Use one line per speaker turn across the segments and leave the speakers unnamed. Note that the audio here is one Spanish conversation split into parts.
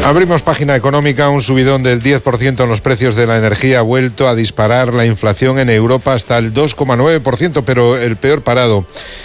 Abrimos página económica. Un subidón del 10% en los precios de la energía ha vuelto a disparar la inflación en Europa hasta el 2,9%, pero el peor parado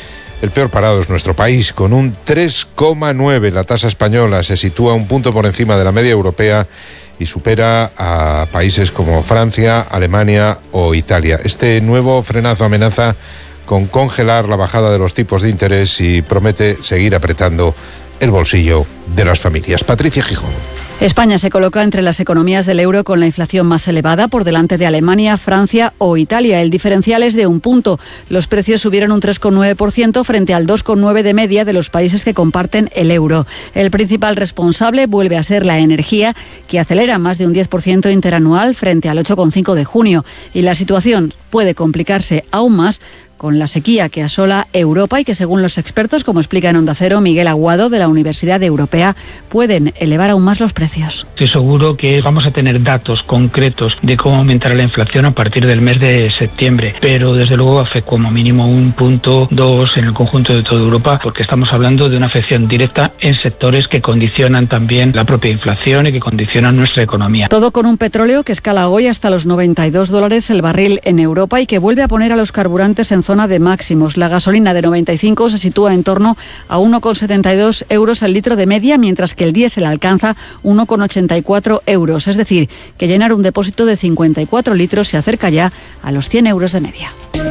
es nuestro país, con un 3,9%. La tasa española se sitúa un punto por encima de la media europea y supera a países como Francia, Alemania o Italia. Este nuevo frenazo amenaza con congelar la bajada de los tipos de interés y promete seguir apretando el bolsillo de las familias. Patricia Gijón.
España se coloca entre las economías del euro con la inflación más elevada, por delante de Alemania, Francia o Italia. El diferencial es de un punto. Los precios subieron un 3,9% frente al 2,9% de media de los países que comparten el euro. El principal responsable vuelve a ser la energía, que acelera más de un 10% interanual frente al 8,5% de junio. Y la situación puede complicarse aún más con la sequía que asola Europa y que, según los expertos, como explica en Onda Cero Miguel Aguado de la Universidad Europea, pueden elevar aún más los precios.
Estoy seguro que vamos a tener datos concretos de cómo aumentará la inflación a partir del mes de septiembre, pero desde luego afecta como mínimo 1,2 en el conjunto de toda Europa, porque estamos hablando de una afección directa en sectores que condicionan también la propia inflación y que condicionan nuestra economía.
Todo con un petróleo que escala hoy hasta los $92 el barril en Europa y que vuelve a poner a los carburantes en zona de máximos. La gasolina de 95 se sitúa en torno a 1,72 euros el litro de media, mientras que el diésel alcanza 1,84 euros. Es decir, que llenar un depósito de 54 litros se acerca ya a los 100 euros de media.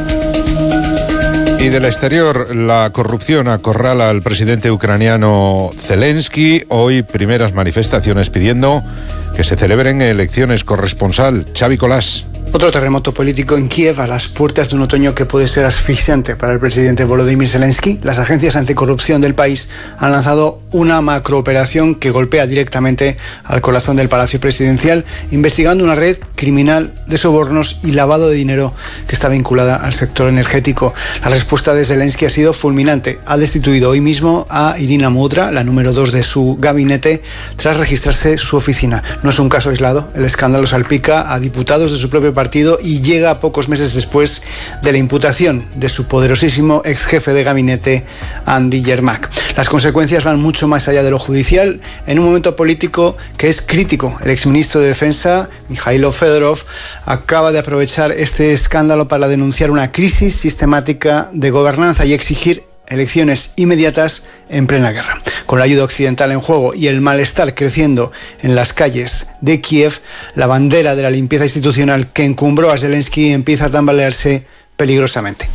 Y del exterior, la corrupción acorrala al presidente ucraniano Zelensky. Hoy primeras manifestaciones pidiendo que se celebren elecciones. Corresponsal Xavi Colás.
Otro terremoto político en Kiev a las puertas de un otoño que puede ser asfixiante para el presidente Volodymyr Zelensky. Las agencias anticorrupción del país han lanzado una macrooperación que golpea directamente al corazón del Palacio Presidencial, investigando una red criminal de sobornos y lavado de dinero que está vinculada al sector energético. La respuesta de Zelensky ha sido fulminante. Ha destituido hoy mismo a Irina Mudra, la número 2 de su gabinete, tras registrarse su oficina. No es un caso aislado. El escándalo salpica a diputados de su propio partido y llega pocos meses después de la imputación de su poderosísimo ex jefe de gabinete, Andy Yermak. Las consecuencias van mucho más allá de lo judicial. En un momento político que es crítico, el exministro de Defensa, Mikhailo Fedorov, acaba de aprovechar este escándalo para denunciar una crisis sistemática de gobernanza y exigir elecciones inmediatas en plena guerra. Con la ayuda occidental en juego y el malestar creciendo en las calles de Kiev, la bandera de la limpieza institucional que encumbró a Zelensky empieza a tambalearse peligrosamente.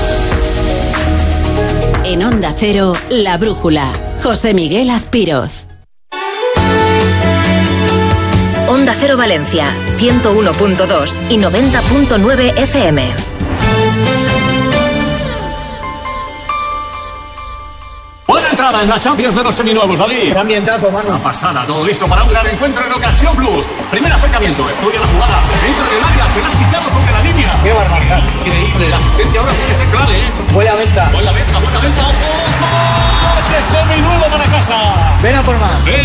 En Onda Cero, La Brújula. José Miguel Azpiroz. Onda Cero Valencia, 101.2 y 90.9 FM.
Buena entrada en la Champions de los seminuevos, David.
Un ambientazo, mano.
Una pasada, todo listo para un gran encuentro en Ocasión Plus. Primer acercamiento, estudia la jugada. Entra en el área, se la ha quitado sobre la línea.
¡Qué barbaridad!
Increíble, la asistencia ahora tiene que ser clave, ¿eh?
Buena venta.
Buena venta, ojo. ¡Coche seminuevo para casa!
Ven a por más.